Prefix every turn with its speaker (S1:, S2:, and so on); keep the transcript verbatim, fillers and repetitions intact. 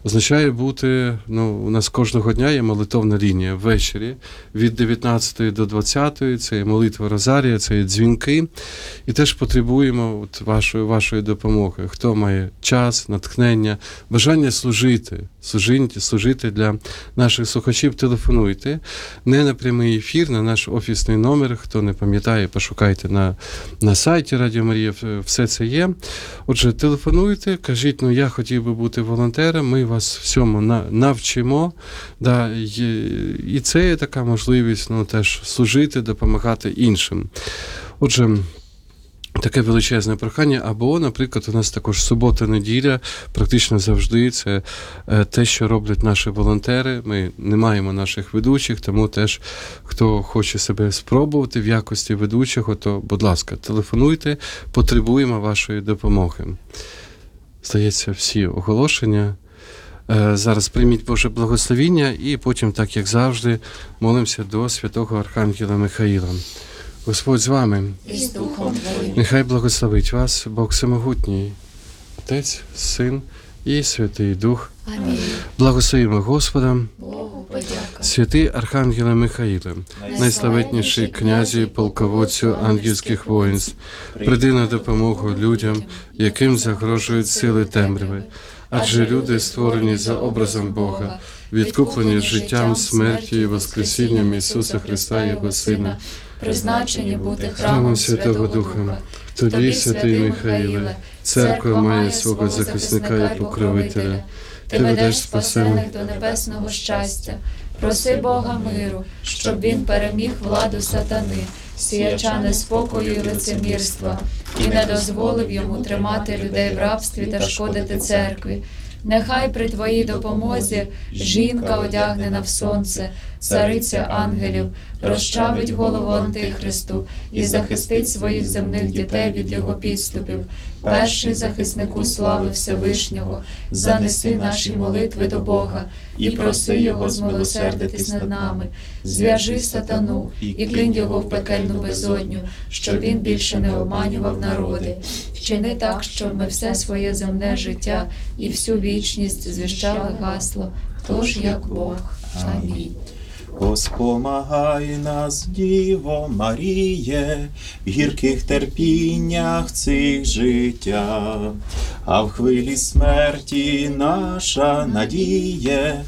S1: означає бути, ну, у нас кожного дня є молитовна лінія ввечері від дев'ятнадцятої до двадцятої, це є молитва Розарія, це є дзвінки, і теж потребуємо от вашої, вашої допомоги. Хто має час, натхнення, бажання служити, служити, служити для наших слухачів, телефонуйте, не на прямий ефір, на наш офісний номер, хто не пам'ятає, пошукайте на, на сайті Радіо Марія, все це є. Отже, телефонуйте, кажіть, ну я хотів би бути волонтером, ми вас всьому на, навчимо, да, і, і це є така можливість, ну, теж служити, допомагати іншим. Отже, таке величезне прохання, або, наприклад, у нас також субота-неділя, практично завжди це те, що роблять наші волонтери. Ми не маємо наших ведучих, тому теж, хто хоче себе спробувати в якості ведучого, то, будь ласка, телефонуйте, потребуємо вашої допомоги. Здається, всі оголошення. Зараз прийміть Боже благословіння і потім, так як завжди, молимося до святого Архангела Михаїла. Господь з вами.
S2: І з Духом Твоїм.
S1: Нехай благословить вас Бог Всемогутній, Отець, Син і Святий Дух.
S2: Амінь.
S1: Благословимо Господа.
S2: Богу подяка.
S1: Святий Архангеле Михаїле, найславетніший князі, полководцю ангельських воїнств, приди на допомогу людям, яким загрожують сили темряви. Адже люди створені за образом Бога, відкуплені життям, смертю і воскресінням Ісуса Христа, Його Сина,
S2: призначені бути
S1: храмом
S2: храмом
S1: Святого Духа. Тоді, святий Михаїле, церква має свого захисника і покровителя. Ти ведеш спасених
S2: до небесного щастя. Проси Бога миру, щоб він переміг владу сатани, сіяча неспокою і лицемірства, і не дозволив йому тримати людей в рабстві та шкодити церкві. Нехай при Твоїй допомозі жінка, одягнена в сонце, цариця ангелів, розчавить голову Антихристу і захистить своїх земних дітей від його підступів. Перший захиснику слави Всевишнього, занеси наші молитви до Бога і проси Його змилосердитись над нами. Зв'яжи сатану і кинь його в пекельну безодню, щоб він більше не обманював народи. Вчини так, щоб ми все своє земне життя і всю вічність звіщали гасло «Хто ж як Бог». Амінь.
S3: Поспомагай нас, Діво Маріє, в гірких терпіннях цих життя, а в хвилі смерті наша надіє.